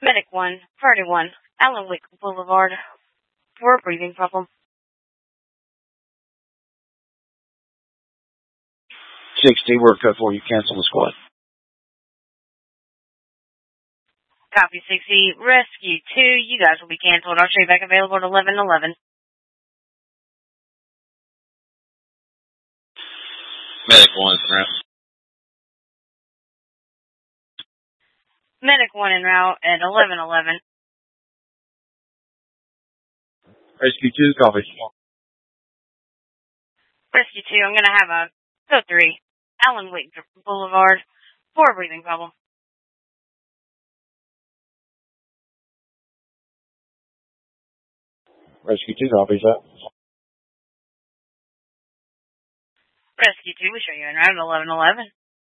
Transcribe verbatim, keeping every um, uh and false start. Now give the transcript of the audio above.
Medic one, Priority one, Allen Wick Boulevard, for a breathing problem. sixty, we're code four, you cancel the squad. Copy sixty, Rescue two, you guys will be canceled. I'll show you back available at eleven eleven. Medic one, route. Medic one en route at eleven eleven. Rescue two, copy. Rescue two, I'm going to have a code three, Allen Wick Boulevard, for a breathing problem. Rescue two, copies that. Rescue two, we show you en route at eleven eleven.